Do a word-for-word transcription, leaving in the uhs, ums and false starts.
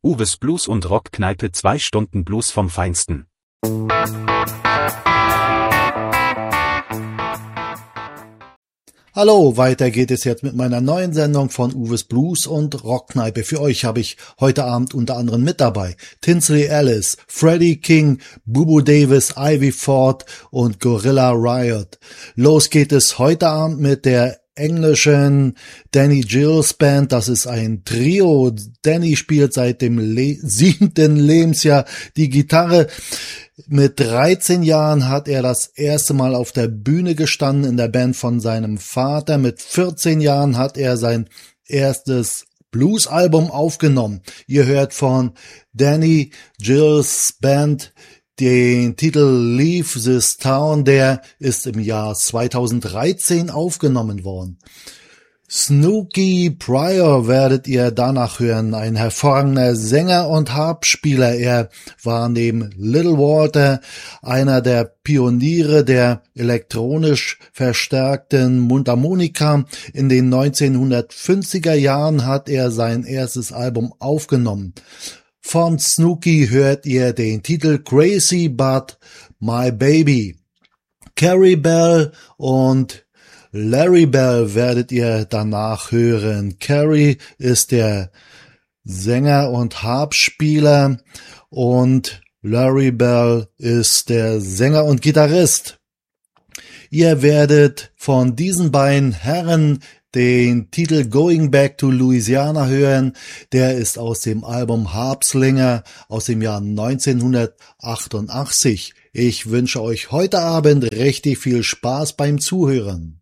Uwes Blues und Rockkneipe, zwei Stunden Blues vom Feinsten. Hallo, weiter geht es jetzt mit meiner neuen Sendung von Uwes Blues und Rockkneipe. Für euch habe ich heute Abend unter anderem mit dabei Tinsley Ellis, Freddie King, Bubu Davis, Ivy Ford und Gorilla Riot. Los geht es heute Abend mit der englischen Danny Gills Band. Das ist ein Trio. Danny spielt seit dem Le- siebten Lebensjahr die Gitarre. Mit dreizehn Jahren hat er das erste Mal auf der Bühne gestanden in der Band von seinem Vater. Mit vierzehn Jahren hat er sein erstes Blues-Album aufgenommen. Ihr hört von Danny Gills Band den Titel Leave This Town. Der ist im Jahr zweitausenddreizehn aufgenommen worden. Snooky Pryor werdet ihr danach hören, ein hervorragender Sänger und Harpspieler. Er war neben Little Walter einer der Pioniere der elektronisch verstärkten Mundharmonika. In den neunzehnhundertfünfziger Jahren hat er sein erstes Album aufgenommen. Von Snooky hört ihr den Titel Crazy But My Baby. Carrie Bell und Larry Bell werdet ihr danach hören. Carrie ist der Sänger und Harpspieler und Larry Bell ist der Sänger und Gitarrist. Ihr werdet von diesen beiden Herren den Titel Going Back to Louisiana hören. Der ist aus dem Album Harpslinger aus dem Jahr neunzehnhundertachtundachtzig. Ich wünsche euch heute Abend richtig viel Spaß beim Zuhören.